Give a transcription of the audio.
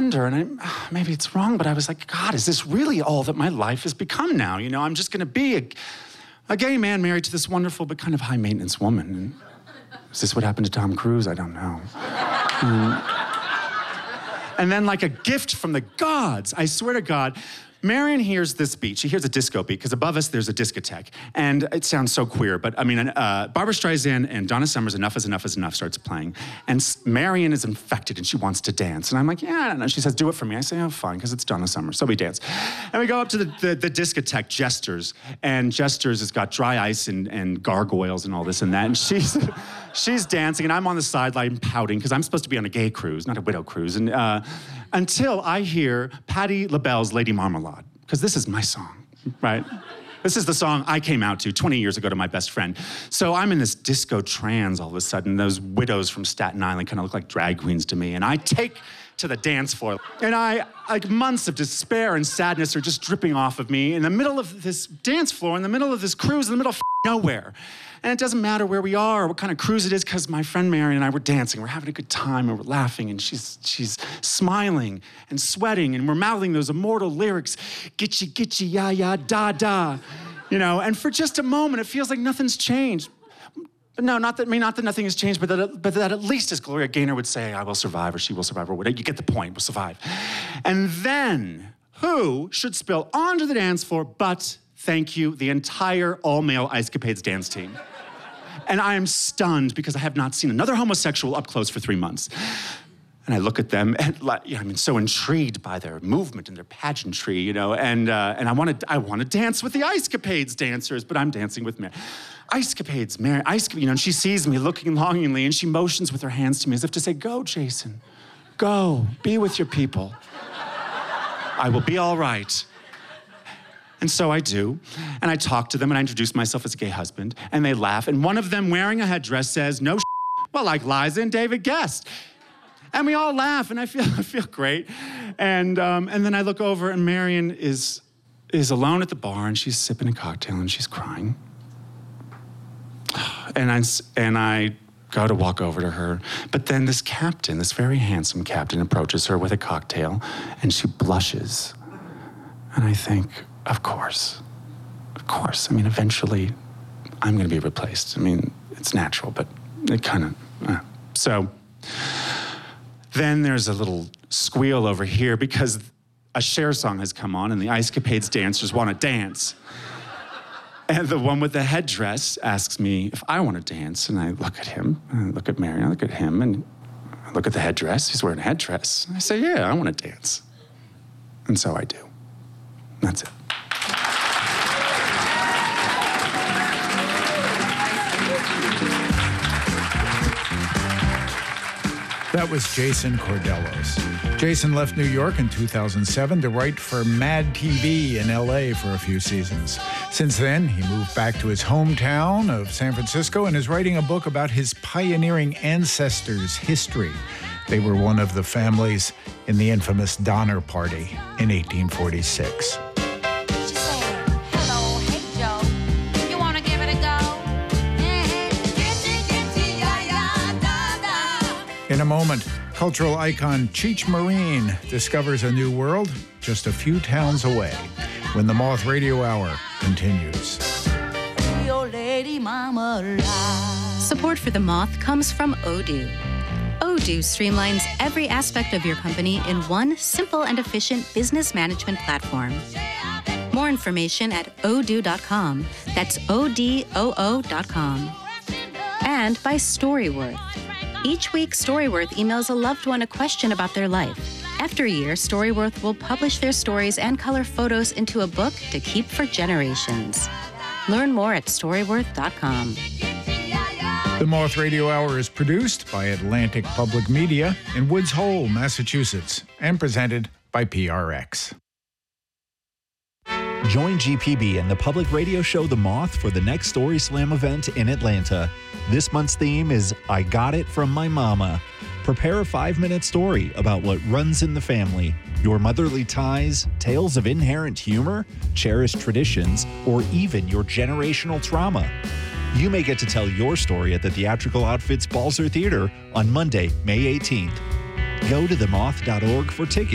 wonder, and maybe it's wrong, but I was like, God, is this really all that my life has become now? You know, I'm just going to be a gay man married to this wonderful but kind of high-maintenance woman. And is this what happened to Tom Cruise? I don't know. And then like a gift from the gods, I swear to God, Marion hears this beat. She hears a disco beat, because above us there's a discotheque. And it sounds so queer, but I mean, Barbra Streisand and Donna Summer's Enough is Enough is Enough starts playing. And Marion is infected and she wants to dance. And I'm like, yeah, I don't know. She says, do it for me. I say, oh, fine, because it's Donna Summer. So we dance. And we go up to the discotheque, Jester's. And Jester's has got dry ice and gargoyles and all this and that. And she's dancing, and I'm on the sideline pouting, because I'm supposed to be on a gay cruise, not a widow cruise. And until I hear Patti LaBelle's Lady Marmalade, because this is my song, right? This is the song I came out to 20 years ago to my best friend. So I'm in this disco trance all of a sudden. Those widows from Staten Island kind of look like drag queens to me. And I take to the dance floor. And like months of despair and sadness are just dripping off of me in the middle of this dance floor, in the middle of this cruise, in the middle of nowhere. And it doesn't matter where we are or what kind of cruise it is, because my friend Marion and I were dancing. We're having a good time, and we're laughing, and she's smiling and sweating, and we're mouthing those immortal lyrics, gitchy, gitchy, ya, ya, da, da. You know, and for just a moment, it feels like nothing's changed. No, not that nothing has changed, but that at least, as Gloria Gaynor would say, I will survive, or she will survive, or whatever. You get the point, we'll survive. And then, who should spill onto the dance floor but, thank you, the entire all-male Ice Capades dance team. And I am stunned, because I have not seen another homosexual up close for 3 months. And I look at them, and I'm so intrigued by their movement and their pageantry, you know, and I want to dance with the Ice Capades dancers, but I'm dancing with Mary. Ice Capades, Mary, you know, and she sees me looking longingly, and she motions with her hands to me as if to say, go, Jason, go, be with your people. I will be all right. And so I do, and I talk to them, and I introduce myself as a gay husband, and they laugh, and one of them, wearing a headdress, says, no well, like Liza and David Guest. And we all laugh, and I feel great. And then I look over, and Marion is alone at the bar, and she's sipping a cocktail, and she's crying. And I go to walk over to her, but then this captain, this very handsome captain, approaches her with a cocktail, and she blushes. And I think, of course. I mean, eventually, I'm going to be replaced. I mean, it's natural, but it kind of... So then there's a little squeal over here, because a Cher song has come on, and the Ice Capades dancers want to dance. And the one with the headdress asks me if I want to dance, and I look at him, and I look at Mary, I look at him, and I look at the headdress. He's wearing a headdress. I say, yeah, I want to dance. And so I do. That's it. That was Jason Cordelos. Jason left New York in 2007 to write for Mad TV in LA for a few seasons. Since then, he moved back to his hometown of San Francisco and is writing a book about his pioneering ancestors' history. They were one of the families in the infamous Donner Party in 1846. In a moment, cultural icon Cheech Marine discovers a new world just a few towns away when the Moth Radio Hour continues. Support for The Moth comes from Odoo. Odoo streamlines every aspect of your company in one simple and efficient business management platform. More information at odoo.com. That's ODOO.com. And by Storyworth. Each week, Storyworth emails a loved one a question about their life. After a year, Storyworth will publish their stories and color photos into a book to keep for generations. Learn more at Storyworth.com. The Moth Radio Hour is produced by Atlantic Public Media in Woods Hole, Massachusetts, and presented by PRX. Join GPB and the public radio show The Moth for the next Story Slam event in Atlanta. This month's theme is I Got It From My Mama. Prepare a 5-minute story about what runs in the family, your motherly ties, tales of inherent humor, cherished traditions, or even your generational trauma. You may get to tell your story at the Theatrical Outfits Balzer Theater on Monday, May 18th. Go to themoth.org for tickets.